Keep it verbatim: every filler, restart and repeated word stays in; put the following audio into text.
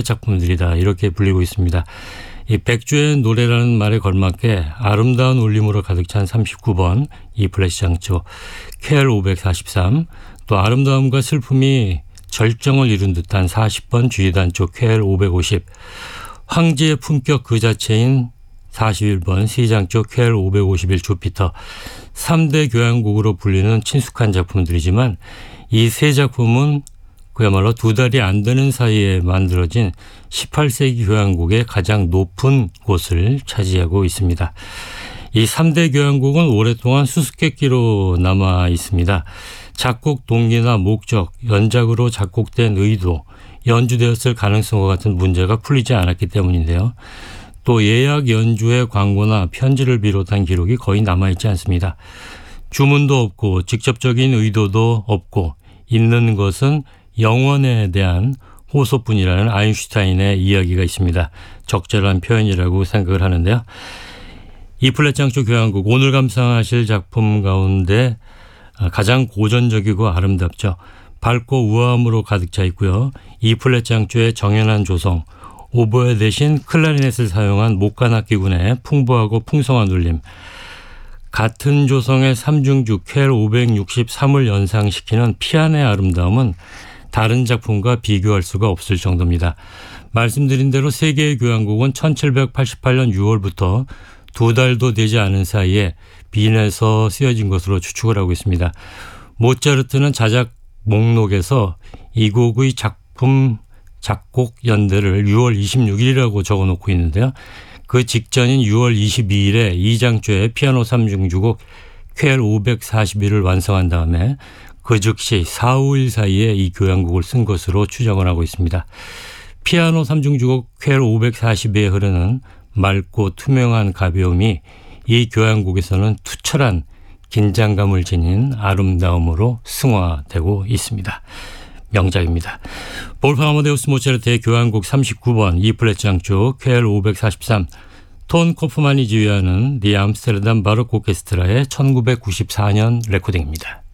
작품들이다 이렇게 불리고 있습니다. 이 백주의 노래라는 말에 걸맞게 아름다운 울림으로 가득 찬 삼십구 번 E 플랫 장조 케이엘 오백사십삼, 또 아름다움과 슬픔이 절정을 이룬 듯한 사십 번 G 단조 케이엘 오백오십, 황제의 품격 그 자체인 사십일 번 C 장조 케이엘 오백오십일 주피터, 삼 대 교향곡으로 불리는 친숙한 작품들이지만 이 세 작품은 그야말로 두 달이 안 되는 사이에 만들어진 십팔 세기 교향곡의 가장 높은 곳을 차지하고 있습니다. 이 삼 대 교향곡은 오랫동안 수수께끼로 남아 있습니다. 작곡 동기나 목적, 연작으로 작곡된 의도, 연주되었을 가능성과 같은 문제가 풀리지 않았기 때문인데요. 또 예약 연주의 광고나 편지를 비롯한 기록이 거의 남아있지 않습니다. 주문도 없고 직접적인 의도도 없고 있는 것은 영원에 대한 호소뿐이라는 아인슈타인의 이야기가 있습니다. 적절한 표현이라고 생각을 하는데요. E 플랫 장조 교향곡, 오늘 감상하실 작품 가운데 가장 고전적이고 아름답죠. 밝고 우아함으로 가득 차 있고요. E 플랫 장조의 정연한 조성, 오보에 대신 클라리넷을 사용한 목관악기군의 풍부하고 풍성한 울림, 같은 조성의 삼중주 케이엘 오백육십삼을 연상시키는 피안의 아름다움은 다른 작품과 비교할 수가 없을 정도입니다. 말씀드린 대로 세 개의 교향곡은 천칠백팔십팔 년 유월부터 두 달도 되지 않은 사이에 빈에서 쓰여진 것으로 추측을 하고 있습니다. 모차르트는 자작 목록에서 이 곡의 작품 작곡 연대를 유월 이십육일이라고 적어놓고 있는데요. 그 직전인 유월 이십이일에 이 장조의 피아노 삼중주곡 케이엘 오백사십일을 완성한 다음에 그 즉시 사, 오일 사이에 이 교향곡을 쓴 것으로 추정을 하고 있습니다. 피아노 삼중주곡 케이엘 오백사십이에 흐르는 맑고 투명한 가벼움이 이 교향곡에서는 투철한 긴장감을 지닌 아름다움으로 승화되고 있습니다. 명작입니다. 볼프강 아마데우스 모차르트의 교향곡 삼십구 번 E 플랫 장조 케이엘 오백사십삼, 톤 코프만이 지휘하는 디 암스테르담 바로크 오케스트라의 천구백구십사 년 레코딩입니다.